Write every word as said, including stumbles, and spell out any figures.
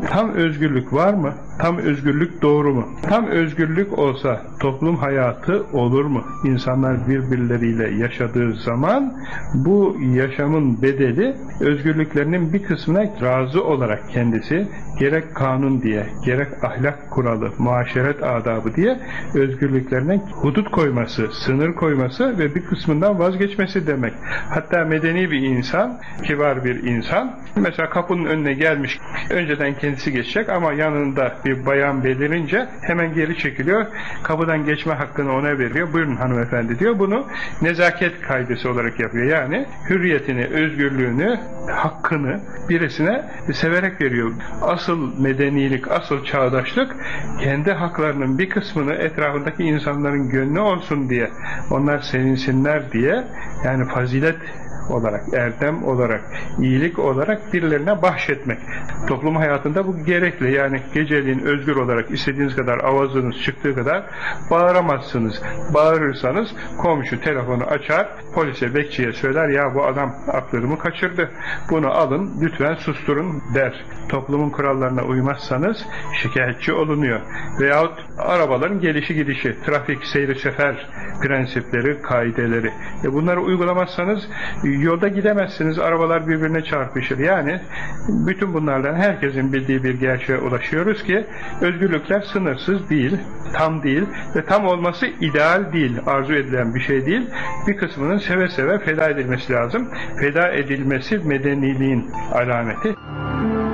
Tam özgürlük var mı? Tam özgürlük doğru mu? Tam özgürlük olsa toplum hayatı olur mu? İnsanlar birbirleriyle yaşadığı zaman bu yaşamın bedeli özgürlüklerinin bir kısmına razı olarak kendisi gerek kanun diye, gerek ahlak kuralı, muaşeret adabı diye özgürlüklerine hudut koyması, sınır koyması ve bir kısmından vazgeçmesi demek. Hatta medeni bir insan, kibar bir insan, mesela kapının önüne gelmiş, önceden kendisi geçecek ama yanında bir bayan belirince hemen geri çekiliyor, kapıdan geçme hakkını ona veriyor, buyurun hanımefendi diyor, bunu nezaket kaidesi olarak yapıyor. Yani hürriyetini, özgürlüğünü, hakkını birisine severek veriyor. Asıl medenilik, asıl çağdaşlık kendi haklarının bir kısmını etrafındaki insanların gönlü olsun diye, onlar sevinsinler diye, yani fazilet olarak, erdem olarak, iyilik olarak birilerine bahşetmek. Toplum hayatında bu gerekli. Yani geceliğin özgür olarak istediğiniz kadar avazınız çıktığı kadar bağıramazsınız. Bağırırsanız komşu telefonu açar, polise, bekçiye söyler, ya bu adam aklımı kaçırdı, bunu alın, lütfen susturun der. Toplumun kurallarına uymazsanız şikayetçi olunuyor. Veyahut arabaların gelişi gidişi, trafik seyri sefer prensipleri, kaideleri. E bunları uygulamazsanız yolda gidemezsiniz, arabalar birbirine çarpışır. Yani bütün bunlardan herkesin bildiği bir gerçeğe ulaşıyoruz ki özgürlükler sınırsız değil, tam değil ve tam olması ideal değil, arzu edilen bir şey değil. Bir kısmının seve seve feda edilmesi lazım. Feda edilmesi medeniliğin alameti.